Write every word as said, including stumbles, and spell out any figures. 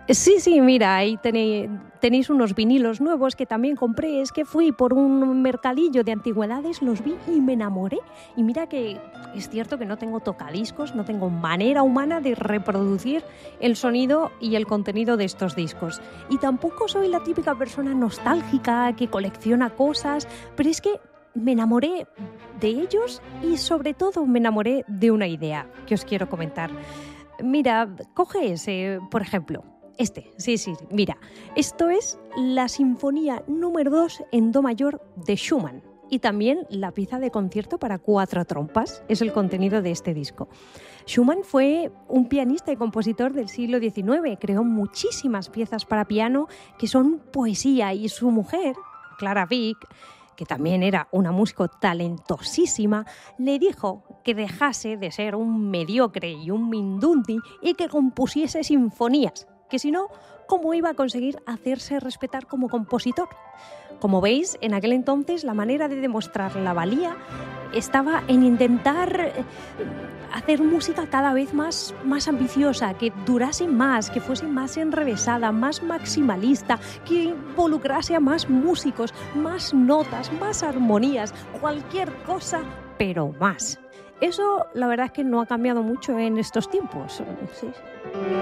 Sí, sí, mira, ahí tenéis, tenéis unos vinilos nuevos que también compré. Es que fui por un mercadillo de antigüedades, los vi y me enamoré. Y mira que es cierto que no tengo tocadiscos, no tengo manera humana de reproducir el sonido y el contenido de estos discos. Y tampoco soy la típica persona nostálgica que colecciona cosas, pero es que me enamoré de ellos y sobre todo me enamoré de una idea que os quiero comentar. Mira, coge ese, por ejemplo. Este, sí, sí, mira, esto es la Sinfonía número dos en Do mayor de Schumann y también la pieza de concierto para cuatro trompas, es el contenido de este disco. Schumann fue un pianista y compositor del siglo diecinueve, creó muchísimas piezas para piano que son poesía y su mujer, Clara Wieck, que también era una músico talentosísima, le dijo que dejase de ser un mediocre y un mindundi y que compusiese sinfonías, que si no, ¿cómo iba a conseguir hacerse respetar como compositor? Como veis, en aquel entonces la manera de demostrar la valía estaba en intentar hacer música cada vez más, más ambiciosa, que durase más, que fuese más enrevesada, más maximalista, que involucrase a más músicos, más notas, más armonías, cualquier cosa, pero más. Eso la verdad es que no ha cambiado mucho en estos tiempos. Sí.